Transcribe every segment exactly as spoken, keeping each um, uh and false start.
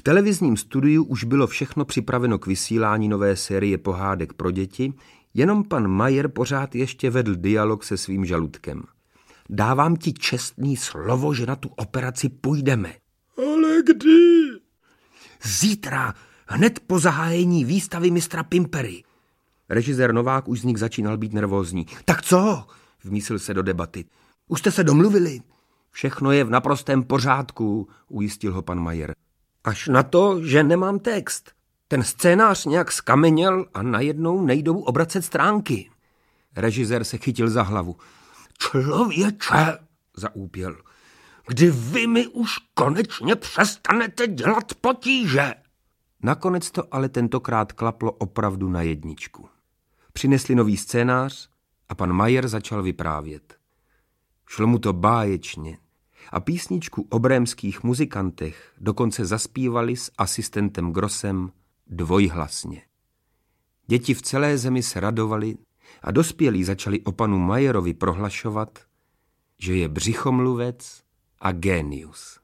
televizním studiu už bylo všechno připraveno k vysílání nové série pohádek pro děti, jenom pan Majer pořád ještě vedl dialog se svým žaludkem. Dávám ti čestný slovo, že na tu operaci půjdeme. Ale kdy? Zítra, hned po zahájení výstavy mistra Pimpery. Režisér Novák už z nich začínal být nervózní. Tak co? Vmísil se do debaty. Už jste se domluvili? Všechno je v naprostém pořádku, ujistil ho pan Majer. Až na to, že nemám text. Ten scénář nějak skameněl a najednou nejdou obracet stránky. Režisér se chytil za hlavu. Člověče, zaúpěl, kdy vy mi už konečně přestanete dělat potíže. Nakonec to ale tentokrát klaplo opravdu na jedničku. Přinesli nový scénář a pan Majer začal vyprávět. Šlo mu to báječně a písničku o brémských muzikantech dokonce zaspívali s asistentem Grossem dvojhlasně. Děti v celé zemi se radovali a dospělí začali o panu Majerovi prohlašovat, že je břichomluvec a génius.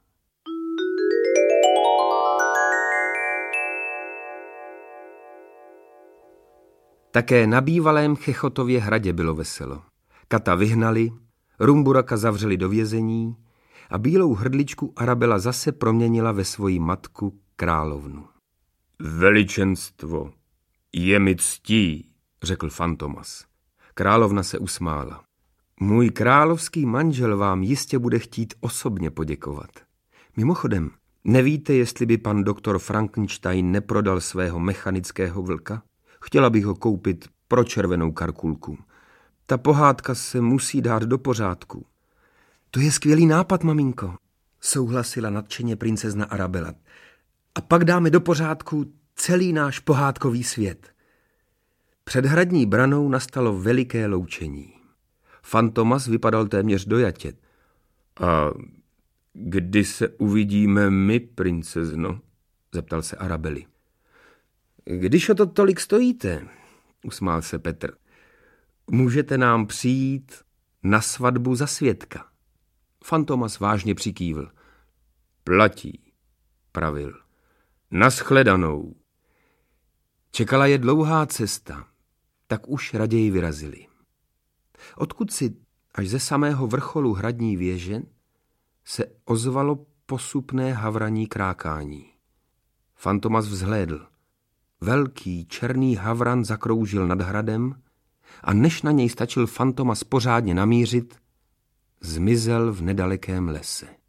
Také na bývalém Chechotově hradě bylo veselo. Kata vyhnali, Rumburaka zavřeli do vězení a bílou hrdličku Arabela zase proměnila ve svoji matku královnu. Veličenstvo, je mi ctí, řekl Fantomas. Královna se usmála. Můj královský manžel vám jistě bude chtít osobně poděkovat. Mimochodem, nevíte, jestli by pan doktor Frankenstein neprodal svého mechanického vlka? Chtěla bych ho koupit pro červenou karkulku. Ta pohádka se musí dát do pořádku. To je skvělý nápad, maminko, souhlasila nadšeně princezna Arabela. A pak dáme do pořádku celý náš pohádkový svět. Před hradní branou nastalo veliké loučení. Fantomas vypadal téměř dojatě. A kdy se uvidíme my, princezno? Zeptal se Arabely. Když o to tolik stojíte, usmál se Petr, můžete nám přijít na svatbu za svědka. Fantomas vážně přikývl. Platí, pravil. Naschledanou. Čekala je dlouhá cesta, tak už raději vyrazili. Odkud si až ze samého vrcholu hradní věže se ozvalo posupné havraní krákání. Fantomas vzhlédl. Velký černý havran zakroužil nad hradem a než na něj stačil Fantomas pořádně namířit, zmizel v nedalekém lese.